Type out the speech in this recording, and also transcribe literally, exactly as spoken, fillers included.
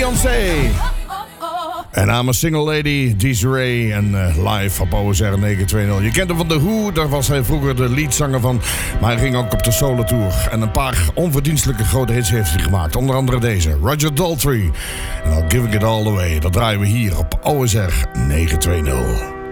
Beyoncé. En I'm a Single Lady, Desiree en uh, live op O S R negen twee nul. Je kent hem van The Who, daar was hij vroeger de leadzanger van. Maar hij ging ook op de solo tour. En een paar onverdienstelijke grote hits heeft hij gemaakt. Onder andere deze, Roger Daltrey. En I'll Giving It All Away. Dat draaien we hier op O S R negen twee nul.